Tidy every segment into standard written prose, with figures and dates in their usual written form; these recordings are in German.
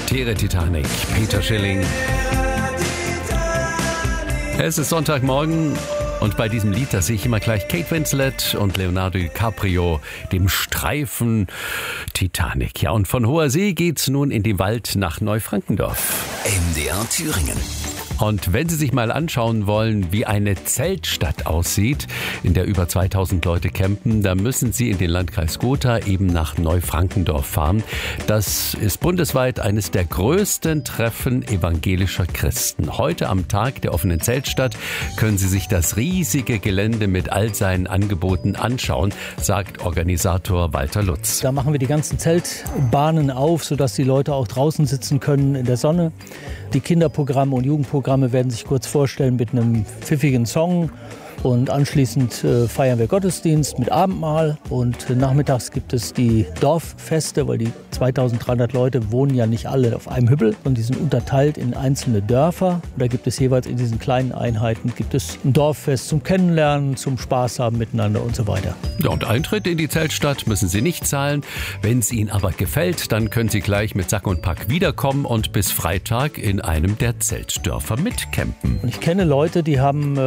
Tere Titanic, Peter Schilling. Es ist Sonntagmorgen und bei diesem Lied, da sehe ich immer gleich Kate Winslet und Leonardo DiCaprio, dem Streifen Titanic. Ja, und von Hoher See geht's nun in den Wald nach Neufrankendorf. MDR Thüringen. Und wenn Sie sich mal anschauen wollen, wie eine Zeltstadt aussieht, in der über 2000 Leute campen, dann müssen Sie in den Landkreis Gotha eben nach Neufrankendorf fahren. Das ist bundesweit eines der größten Treffen evangelischer Christen. Heute am Tag der offenen Zeltstadt können Sie sich das riesige Gelände mit all seinen Angeboten anschauen, sagt Organisator Walter Lutz. Da machen wir die ganzen Zeltbahnen auf, sodass die Leute auch draußen sitzen können in der Sonne. Die Kinderprogramme und Jugendprogramme werden sich kurz vorstellen mit einem pfiffigen Song. Und anschließend feiern wir Gottesdienst mit Abendmahl. Und nachmittags gibt es die Dorffeste, weil die 2300 Leute wohnen ja nicht alle auf einem Hügel, sondern die sind unterteilt in einzelne Dörfer. Und da gibt es jeweils in diesen kleinen Einheiten gibt es ein Dorffest zum Kennenlernen, zum Spaß haben miteinander und so weiter. Ja, und Eintritt in die Zeltstadt müssen Sie nicht zahlen. Wenn es Ihnen aber gefällt, dann können Sie gleich mit Sack und Pack wiederkommen und bis Freitag in einem der Zeltdörfer mitcampen. Und ich kenne Leute, die haben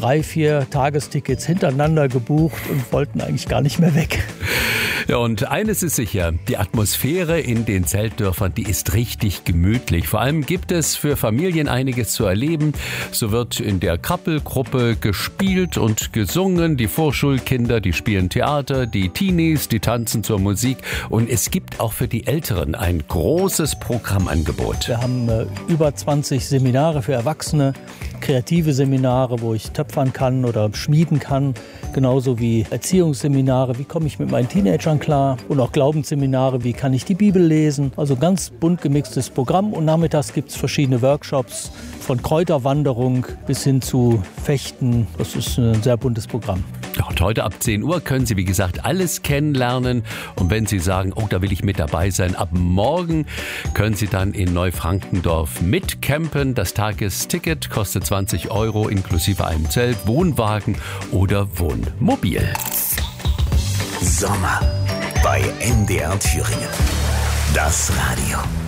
3-4 Tagestickets hintereinander gebucht und wollten eigentlich gar nicht mehr weg. Ja, und eines ist sicher, die Atmosphäre in den Zeltdörfern, die ist richtig gemütlich. Vor allem gibt es für Familien einiges zu erleben. So wird in der Krabbelgruppe gespielt und gesungen. Die Vorschulkinder, die spielen Theater, die Teenies, die tanzen zur Musik. Und es gibt auch für die Älteren ein großes Programmangebot. Wir haben über 20 Seminare für Erwachsene, kreative Seminare, wo ich töpfern kann oder schmieden kann. Genauso wie Erziehungsseminare, wie komme ich mit meinen Teenagern klar, und auch Glaubensseminare, wie kann ich die Bibel lesen. Also ganz bunt gemixtes Programm, und nachmittags gibt es verschiedene Workshops von Kräuterwanderung bis hin zu Fechten. Das ist ein sehr buntes Programm. Ja, und heute ab 10 Uhr können Sie, wie gesagt, alles kennenlernen. Und wenn Sie sagen, oh, da will ich mit dabei sein, ab morgen können Sie dann in Neufrankendorf mitcampen. Das Tagesticket kostet 20 € inklusive einem Zelt, Wohnwagen oder Wohnmobil. Sommer bei MDR Thüringen. Das Radio.